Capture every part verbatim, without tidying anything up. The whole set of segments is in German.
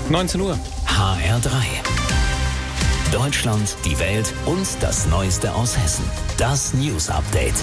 neunzehn Uhr. H R drei. Deutschland, die Welt und das Neueste aus Hessen. Das News Update.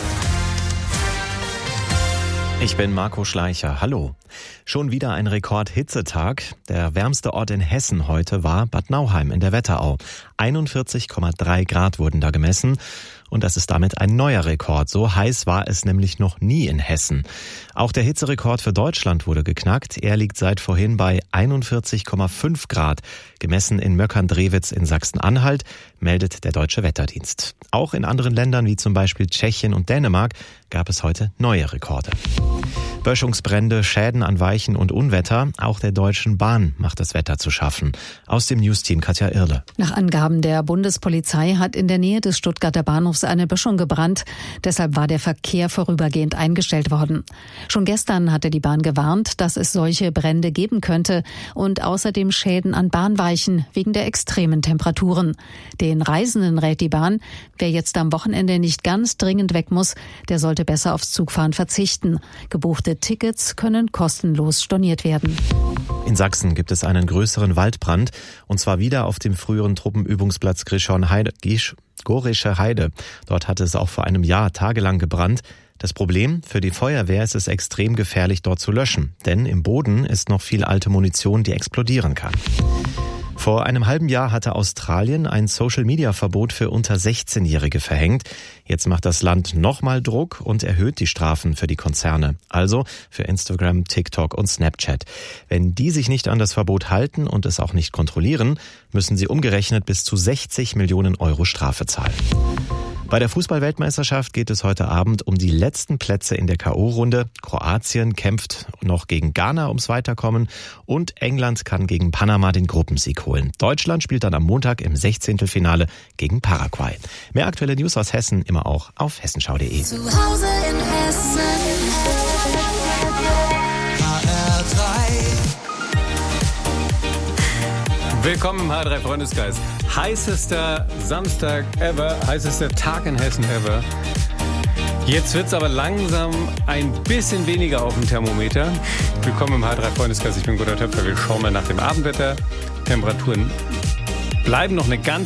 Ich bin Marco Schleicher. Hallo. Schon wieder ein Rekordhitzetag. Der wärmste Ort in Hessen heute war Bad Nauheim in der Wetterau. einundvierzig Komma drei Grad wurden da gemessen. Und das ist damit ein neuer Rekord. So heiß war es nämlich noch nie in Hessen. Auch der Hitzerekord für Deutschland wurde geknackt. Er liegt seit vorhin bei einundvierzig Komma fünf Grad. Gemessen in Möckern-Drewitz in Sachsen-Anhalt, meldet der Deutsche Wetterdienst. Auch in anderen Ländern wie zum Beispiel Tschechien und Dänemark gab es heute neue Rekorde. Böschungsbrände, Schäden an Weichen und Unwetter. Auch der Deutschen Bahn macht das Wetter zu schaffen. Aus dem Newsteam Katja Irle. Nach Angaben der Bundespolizei hat in der Nähe des Stuttgarter Bahnhofs eine Böschung gebrannt. Deshalb war der Verkehr vorübergehend eingestellt worden. Schon gestern hatte die Bahn gewarnt, dass es solche Brände geben könnte und außerdem Schäden an Bahnweichen wegen der extremen Temperaturen. Den Reisenden rät die Bahn, wer jetzt am Wochenende nicht ganz dringend weg muss, der sollte besser aufs Zugfahren verzichten. Gebuchte Tickets können kostenlos storniert werden. In Sachsen gibt es einen größeren Waldbrand, und zwar wieder auf dem früheren Truppenübungsplatz Grischorn-Heide, Gorische Heide. Dort hatte es auch vor einem Jahr tagelang gebrannt. Das Problem: Für die Feuerwehr ist es extrem gefährlich, dort zu löschen, denn im Boden ist noch viel alte Munition, die explodieren kann. Vor einem halben Jahr hatte Australien ein Social-Media-Verbot für unter sechzehnjährige verhängt. Jetzt macht das Land nochmal Druck und erhöht die Strafen für die Konzerne, also für Instagram, TikTok und Snapchat. Wenn die sich nicht an das Verbot halten und es auch nicht kontrollieren, müssen sie umgerechnet bis zu sechzig Millionen Euro Strafe zahlen. Bei der Fußball-Weltmeisterschaft geht es heute Abend um die letzten Plätze in der K O-Runde. Kroatien kämpft noch gegen Ghana ums Weiterkommen und England kann gegen Panama den Gruppensieg holen. Deutschland spielt dann am Montag im Sechzehntelfinale gegen Paraguay. Mehr aktuelle News aus Hessen immer auch auf hessenschau punkt de. Zu Hause in Hessen. H R drei. Willkommen im H R drei Freundeskreis. Heißester Samstag ever, heißester Tag in Hessen ever. Jetzt wird's aber langsam ein bisschen weniger auf dem Thermometer. Willkommen im H R drei Freundeskreis, ich bin Gunnar Töpfer. Wir schauen mal nach dem Abendwetter. Temperaturen bleiben noch eine ganze